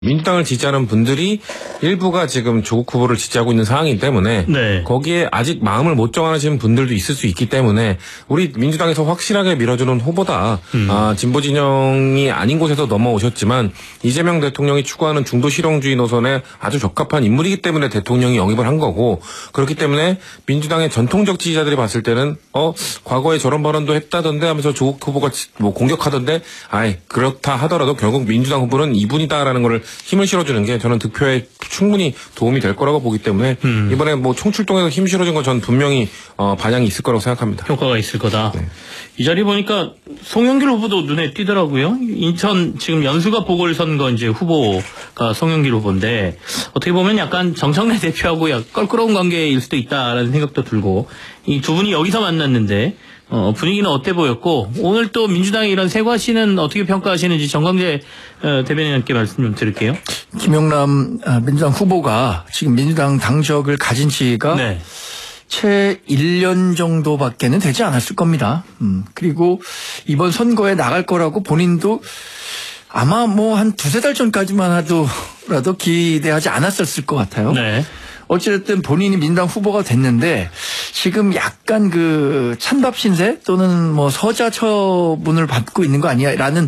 민주당을 지지하는 분들이 일부가 지금 조국 후보를 지지하고 있는 상황이기 때문에 네. 거기에 아직 마음을 못 정하시는 분들도 있을 수 있기 때문에 우리 민주당에서 확실하게 밀어주는 후보다. 진보 진영이 아닌 곳에서 넘어오셨지만 이재명 대통령이 추구하는 중도 실용주의 노선에 아주 적합한 인물이기 때문에 대통령이 영입을 한 거고, 그렇기 때문에 민주당의 전통적 지지자들이 봤을 때는 과거에 저런 발언도 했다던데 하면서 조국 후보가 뭐 공격하던데 그렇다 하더라도 결국 민주당 후보는 이분이다라는 걸 힘을 실어주는 게 저는 득표에 충분히 도움이 될 거라고 보기 때문에 이번에 뭐 총출동해서 힘 실어준 건 전 분명히 반향이 있을 거라고 생각합니다. 효과가 있을 거다. 네. 이 자리 보니까 송영길 후보도 눈에 띄더라고요. 인천 지금 연수가 보궐선거 이제 후보가 송영길 후보인데 어떻게 보면 약간 정청래 대표하고 껄끄러운 관계일 수도 있다라는 생각도 들고, 이 두 분이 여기서 만났는데 분위기는 어때 보였고, 오늘 또 민주당의 이런 세과시는 어떻게 평가하시는지 정광재 대변인께 말씀 좀 드릴게요. 김영남 민주당 후보가 지금 민주당 당적을 가진 지가 네. 채 1년 정도밖에는 되지 않았을 겁니다. 그리고 이번 선거에 나갈 거라고 본인도 아마 뭐 한 두세 달 전까지만 하더라도 기대하지 않았었을 것 같아요. 네. 어찌됐든 본인이 민주당 후보가 됐는데 지금 약간 그 찬밥 신세 또는 뭐 서자 처분을 받고 있는 거 아니야라는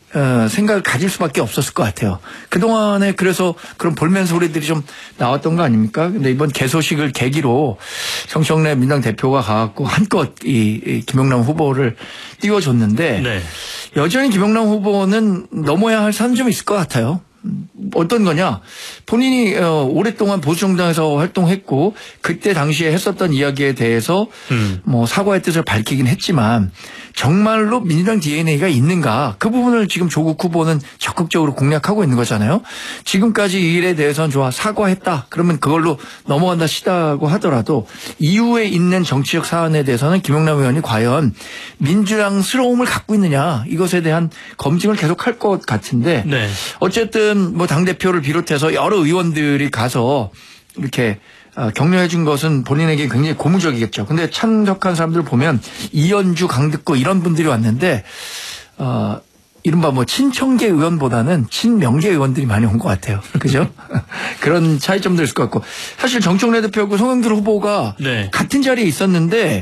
생각을 가질 수밖에 없었을 것 같아요. 그동안에 그래서 그런 볼멘 소리들이 좀 나왔던 거 아닙니까? 근데 이번 개소식을 계기로 정청래 민주당 대표가 가갖고 한껏 이 김영남 후보를 띄워줬는데 네. 여전히 김영남 후보는 넘어야 할 산은 좀 있을 것 같아요. 어떤 거냐? 본인이 오랫동안 보수정당에서 활동했고 그때 당시에 했었던 이야기에 대해서 뭐 사과의 뜻을 밝히긴 했지만 정말로 민주당 DNA가 있는가? 그 부분을 지금 조국 후보는 적극적으로 공략하고 있는 거잖아요. 지금까지 이 일에 대해서는 좋아, 사과했다, 그러면 그걸로 넘어간다 시다고 하더라도 이후에 있는 정치적 사안에 대해서는 김영남 의원이 과연 민주당스러움을 갖고 있느냐, 이것에 대한 검증을 계속할 것 같은데 네. 어쨌든 뭐 당대표를 비롯해서 여러 의원들이 가서 이렇게 격려해 준 것은 본인에게 굉장히 고무적이겠죠. 근데 참석한 사람들 보면 이현주, 강득구 이런 분들이 왔는데 이른바 뭐 친청계 의원보다는 친명계 의원들이 많이 온 것 같아요. 그죠? 그런 차이점도 있을 것 같고, 사실 정청래 대표하고 송영길 후보가 네. 같은 자리에 있었는데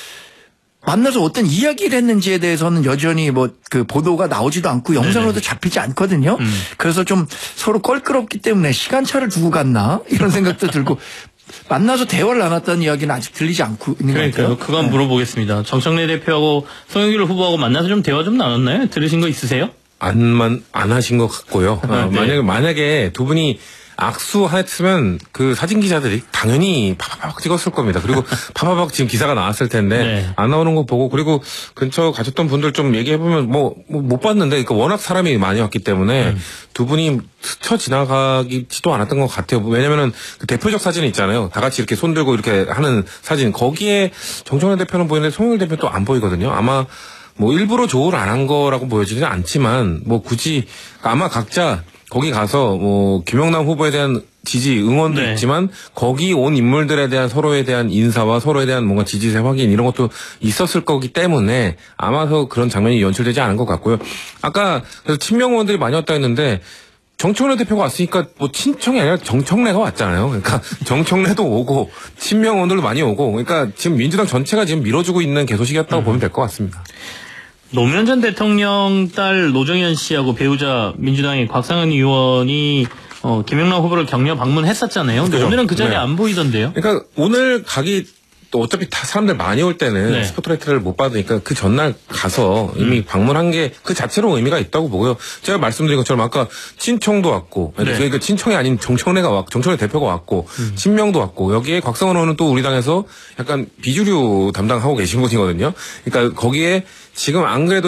만나서 어떤 이야기를 했는지에 대해서는 여전히 뭐 그 보도가 나오지도 않고 영상으로도 잡히지 않거든요. 그래서 좀 서로 껄끄럽기 때문에 시간차를 두고 갔나 이런 생각도 들고, 만나서 대화를 나눴다는 이야기는 아직 들리지 않고 있는 것 같아요. 그러니까요. 그건 물어보겠습니다. 정청래 대표하고 송영길 후보하고 만나서 좀 대화 좀 나눴나요? 들으신 거 있으세요? 안 하신 것 같고요. 네. 만약에 두 분이 악수했으면 그 사진 기자들이 당연히 파파박 찍었을 겁니다. 그리고 파파박 지금 기사가 나왔을 텐데 네. 안 나오는 거 보고, 그리고 근처 가셨던 분들 좀 얘기해보면 뭐 못 봤는데, 그러니까 워낙 사람이 많이 왔기 때문에 두 분이 스쳐 지나가지도 않았던 것 같아요. 왜냐면은 그 대표적 사진이 있잖아요. 다 같이 이렇게 손 들고 이렇게 하는 사진, 거기에 정청래 대표는 보이는데 송영길 대표는 또 안 보이거든요. 아마 뭐 일부러 조우를 안 한 거라고 보여지지는 않지만 뭐 굳이 아마 각자 거기 가서 뭐 김영남 후보에 대한 지지 응원도 네. 있지만 거기 온 인물들에 대한 서로에 대한 인사와 서로에 대한 뭔가 지지세 확인 이런 것도 있었을 거기 때문에 아마서 그런 장면이 연출되지 않은 것 같고요. 아까 그래서 친명 의원들이 많이 왔다 했는데 정청래 대표가 왔으니까 뭐 친청이 아니라 정청래가 왔잖아요. 그러니까 정청래도 오고 친명 의원들도 많이 오고, 그러니까 지금 민주당 전체가 지금 밀어주고 있는 개소식이었다고 보면 될 것 같습니다. 노무현 전 대통령 딸 노정현 씨하고 배우자 민주당의 곽상은 의원이 김영남 후보를 격려 방문했었잖아요. 근데 그렇죠. 오늘은 그 자리에 네. 안 보이던데요. 그러니까 오늘 가기 또 어차피 다 사람들 많이 올 때는 네. 스포트라이트를 못 받으니까 그 전날 가서 이미 방문한 게 그 자체로 의미가 있다고 보고요. 제가 말씀드린 것처럼 아까 친청도 왔고, 네. 그러니까 친청이 아닌 정청래 대표가 왔고, 친명도 왔고, 여기에 곽상원 의원은 또 우리 당에서 약간 비주류 담당하고 계신 분이거든요. 그러니까 거기에 지금 안 그래도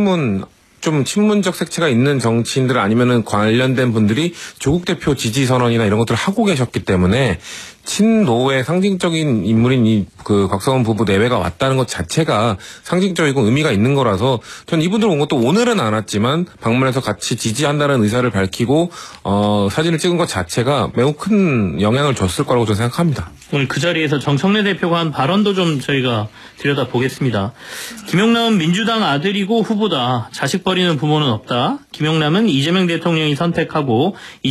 좀 친문적 색채가 있는 정치인들 아니면은 관련된 분들이 조국 대표 지지 선언이나 이런 것들을 하고 계셨기 때문에 친노의 상징적인 인물인 이 그 곽상원 부부 내외가 왔다는 것 자체가 상징적이고 의미가 있는 거라서 전 이분들 온 것도 오늘은 안 왔지만 방문해서 같이 지지한다는 의사를 밝히고 사진을 찍은 것 자체가 매우 큰 영향을 줬을 거라고 저는 생각합니다. 오늘 그 자리에서 정청래 대표가 한 발언도 좀 저희가 들여다보겠습니다. 김용남은 민주당 아들이고 후보다. 자식 버리는 부모는 없다. 김용남은 이재명 대통령이 선택하고